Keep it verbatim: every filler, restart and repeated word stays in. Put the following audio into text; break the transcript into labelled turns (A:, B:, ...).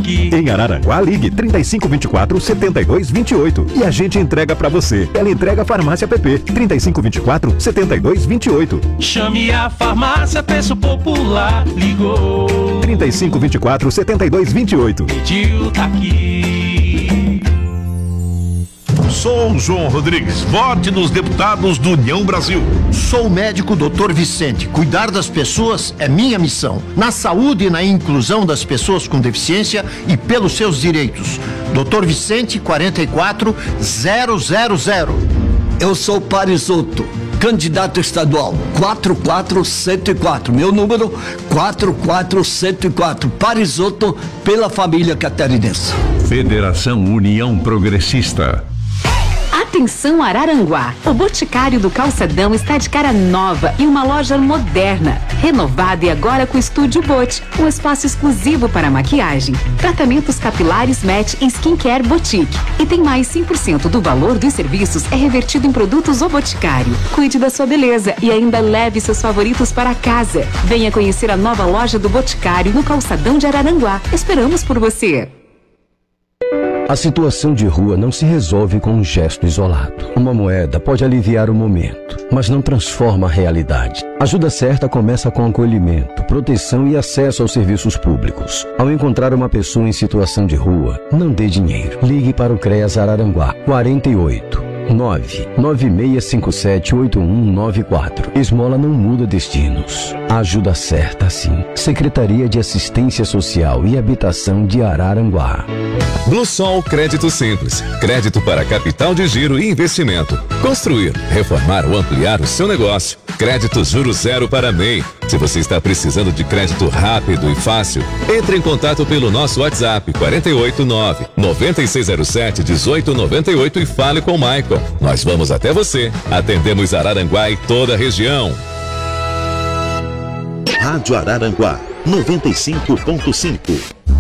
A: aqui.
B: Em Araranguá, ligue trinta e cinco, vinte e quatro, setenta e dois, vinte e oito e a gente entrega pra você. Ela entrega Farmácia P P, trinta e cinco, vinte e quatro, setenta e dois, vinte e oito.
A: Chame a farmácia, preço popular, ligou.
B: trinta e cinco, vinte e quatro, setenta e dois, vinte e oito.
A: Pediu, tá aqui.
C: Sou João Rodrigues, vote nos deputados do União Brasil.
D: Sou o médico doutor Vicente. Cuidar das pessoas é minha missão. Na saúde e na inclusão das pessoas com deficiência e pelos seus direitos. doutor Vicente, quarenta e quatro zero zero zero.
E: Eu sou Parisotto, candidato estadual, quatro quatro zero quatro. Meu número, quatro quatro zero quatro. Parisotto, pela família catarinense.
F: Federação União Progressista.
G: Atenção Araranguá, o Boticário do Calçadão está de cara nova e uma loja moderna, renovada e agora com Estúdio Bot, um espaço exclusivo para maquiagem, tratamentos capilares Match e Skincare Boutique. E tem mais cem por cento do valor dos serviços é revertido em produtos O Boticário. Cuide da sua beleza e ainda leve seus favoritos para casa. Venha conhecer a nova loja do Boticário no Calçadão de Araranguá. Esperamos por você.
H: A situação de rua não se resolve com um gesto isolado. Uma moeda pode aliviar o momento, mas não transforma a realidade. A ajuda certa começa com acolhimento, proteção e acesso aos serviços públicos. Ao encontrar uma pessoa em situação de rua, não dê dinheiro. Ligue para o CREAS Araranguá, quarenta e oito, nove nove seis cinco sete oito um nove quatro. Esmola não muda destinos. A ajuda certa, sim. Secretaria de Assistência Social e Habitação de Araranguá.
I: Bluesol Crédito Simples. Crédito para capital de giro e investimento. Construir, reformar ou ampliar o seu negócio. Crédito juro zero para M E I. Se você está precisando de crédito rápido e fácil, entre em contato pelo nosso WhatsApp quatro oito nove, nove seis zero sete, um oito nove oito e fale com o Michael. Nós vamos até você. Atendemos Araranguá e toda a região.
J: Rádio Araranguá, noventa e cinco ponto cinco.